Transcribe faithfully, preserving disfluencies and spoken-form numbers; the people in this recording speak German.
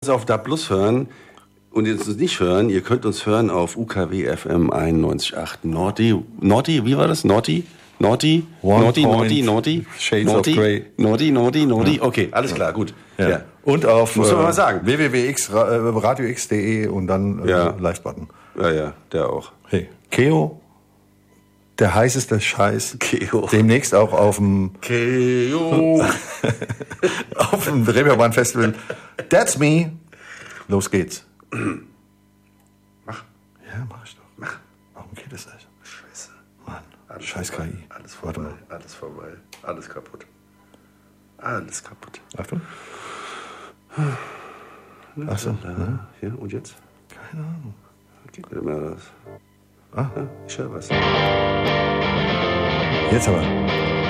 auf D A B Plus hören und jetzt uns nicht hören, ihr könnt uns hören auf U K W F M einundneunzig Komma acht Naughty, Naughty, wie war das? Naughty? Naughty? Naughty, Naughty, Naughty? Shades Naughty, of Grey. Naughty, Naughty, Naughty. Okay, alles klar, gut. Ja. Ja. Und auf Muss man mal sagen. w w w punkt radio x punkt de und dann äh, Ja. Live-Button. Ja, ja, der auch. Hey, Keo, der heißeste Scheiß. Keo. Demnächst auch auf dem Keo. auf dem Reeperbahn Festival. That's me. Los geht's. Mach. Ja, mach ich doch. Mach. Warum geht das nicht? Scheiße. Mann, Alles scheiß vorbei. K I. Alles Warte vorbei. mal. Alles vorbei. Alles kaputt. Alles kaputt. Achtung. Achso. Ja. Ja, und jetzt? Keine Ahnung. Geht nicht mehr das. Ah. Ja, ich höre was. Jetzt aber.